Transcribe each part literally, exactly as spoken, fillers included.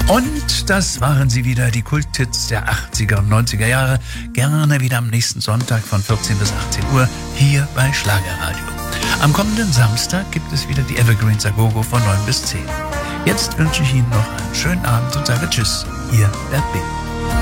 Und das waren sie wieder, die Kulthits der achtziger und neunziger Jahre. Gerne wieder am nächsten Sonntag von vierzehn bis achtzehn Uhr hier bei Schlagerradio. Am kommenden Samstag gibt es wieder die Evergreens a Go-Go von neun bis zehn. Jetzt wünsche ich Ihnen noch einen schönen Abend und sage Tschüss, Ihr Bert B.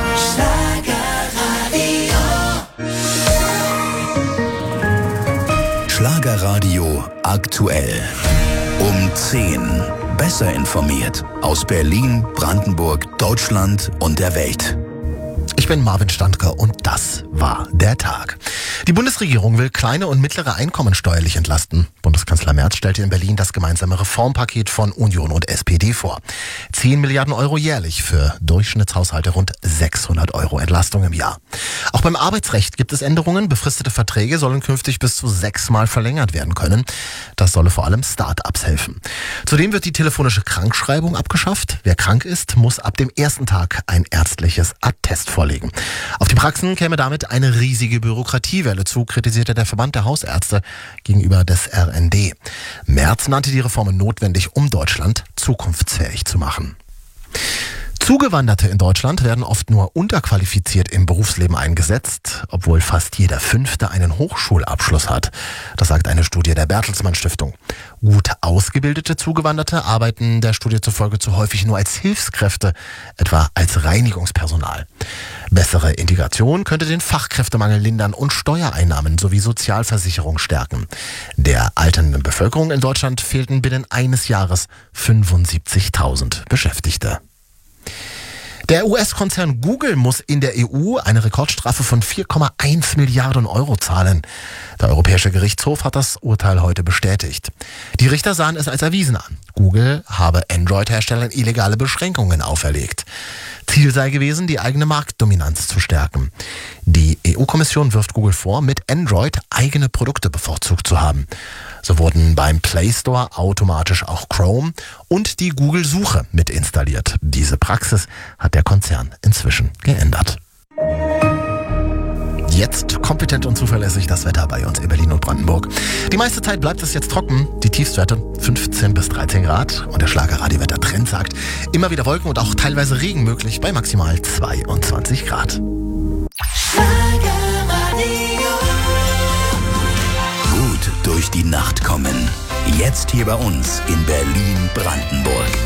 Schlagerradio. Schlagerradio aktuell. Um zehn. Besser informiert aus Berlin, Brandenburg, Deutschland und der Welt. Ich bin Marvin Standker und das war der Tag. Die Bundesregierung will kleine und mittlere Einkommen steuerlich entlasten. Bundeskanzler Merz stellte in Berlin das gemeinsame Reformpaket von Union und S P D vor. zehn Milliarden Euro jährlich für Durchschnittshaushalte, rund sechshundert Euro Entlastung im Jahr. Auch beim Arbeitsrecht gibt es Änderungen. Befristete Verträge sollen künftig bis zu sechsmal verlängert werden können. Das solle vor allem Start-ups helfen. Zudem wird die telefonische Krankschreibung abgeschafft. Wer krank ist, muss ab dem ersten Tag ein ärztliches Attest vorlegen. Auf die Praxen käme damit eine riesige Bürokratiewelle zu, kritisierte der Verband der Hausärzte gegenüber des R N D. Merz nannte die Reformen notwendig, um Deutschland zukunftsfähig zu machen. Zugewanderte in Deutschland werden oft nur unterqualifiziert im Berufsleben eingesetzt, obwohl fast jeder Fünfte einen Hochschulabschluss hat. Das sagt eine Studie der Bertelsmann Stiftung. Gut ausgebildete Zugewanderte arbeiten der Studie zufolge zu häufig nur als Hilfskräfte, etwa als Reinigungspersonal. Bessere Integration könnte den Fachkräftemangel lindern und Steuereinnahmen sowie Sozialversicherung stärken. Der alternden Bevölkerung in Deutschland fehlten binnen eines Jahres fünfundsiebzigtausend Beschäftigte. Der U S-Konzern Google muss in der E U eine Rekordstrafe von vier Komma eins Milliarden Euro zahlen. Der Europäische Gerichtshof hat das Urteil heute bestätigt. Die Richter sahen es als erwiesen an. Google habe Android-Herstellern illegale Beschränkungen auferlegt. Ziel sei gewesen, die eigene Marktdominanz zu stärken. Die E U-Kommission wirft Google vor, mit Android eigene Produkte bevorzugt zu haben. So wurden beim Play Store automatisch auch Chrome und die Google-Suche mit installiert. Diese Praxis hat der Konzern inzwischen geändert. Jetzt kompetent und zuverlässig das Wetter bei uns in Berlin und Brandenburg. Die meiste Zeit bleibt es jetzt trocken. Die Tiefstwerte fünfzehn bis dreizehn Grad. Und der Schlagerradio-Wetter-Trend sagt, immer wieder Wolken und auch teilweise Regen möglich bei maximal zweiundzwanzig Grad. Gut durch die Nacht kommen. Jetzt hier bei uns in Berlin, Brandenburg.